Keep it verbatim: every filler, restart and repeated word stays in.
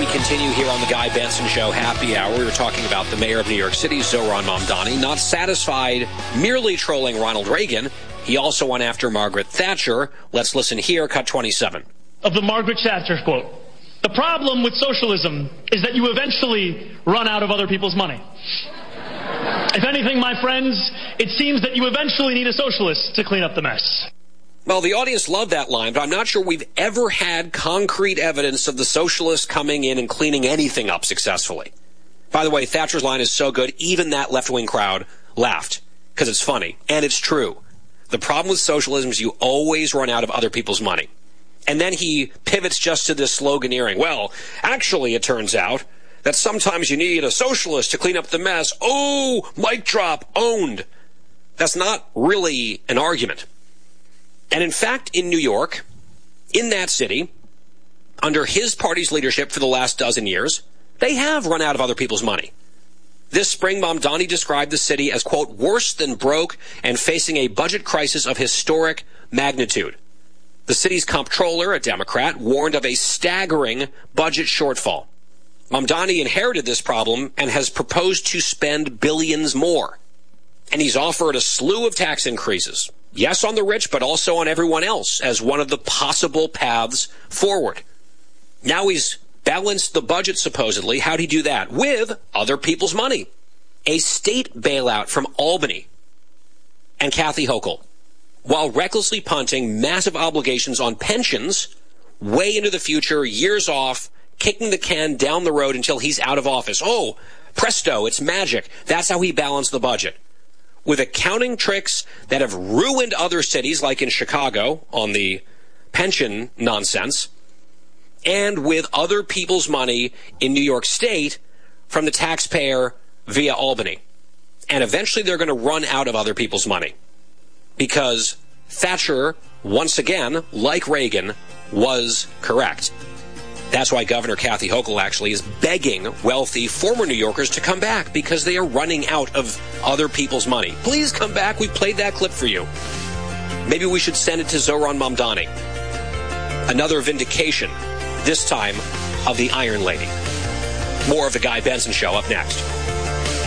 continue here on the Guy Benson Show Happy Hour. We were talking about the mayor of New York City, Zohran Mamdani, not satisfied merely trolling Ronald Reagan. He also went after Margaret Thatcher. Let's listen here, cut twenty-seven. Of the Margaret Thatcher quote. The problem with socialism is that you eventually run out of other people's money. If anything, my friends, it seems that you eventually need a socialist to clean up the mess. Well, the audience loved that line, but I'm not sure we've ever had concrete evidence of the socialists coming in and cleaning anything up successfully. By the way, Thatcher's line is so good, even that left-wing crowd laughed, because it's funny, and it's true. The problem with socialism is you always run out of other people's money. And then he pivots just to this sloganeering. Well, actually, it turns out that sometimes you need a socialist to clean up the mess. Oh, mic drop, owned. That's not really an argument. And in fact, in New York, in that city, under his party's leadership for the last dozen years, they have run out of other people's money. This spring, Mamdani described the city as, quote, worse than broke and facing a budget crisis of historic magnitude. The city's comptroller, a Democrat, warned of a staggering budget shortfall. Mamdani inherited this problem and has proposed to spend billions more. And he's offered a slew of tax increases. Yes, on the rich, but also on everyone else as one of the possible paths forward. Now he's balanced the budget, supposedly. How'd he do that? With other people's money. A state bailout from Albany and Kathy Hochul, while recklessly punting massive obligations on pensions way into the future, years off, kicking the can down the road until he's out of office. Oh, presto, it's magic. That's how he balanced the budget. With accounting tricks that have ruined other cities, like in Chicago, on the pension nonsense, and with other people's money in New York State from the taxpayer via Albany. And eventually they're going to run out of other people's money. Because Thatcher, once again, like Reagan, was correct. That's why Governor Kathy Hochul actually is begging wealthy former New Yorkers to come back because they are running out of other people's money. Please come back. We played that clip for you. Maybe we should send it to Zohran Mamdani. Another vindication, this time of the Iron Lady. More of the Guy Benson Show up next.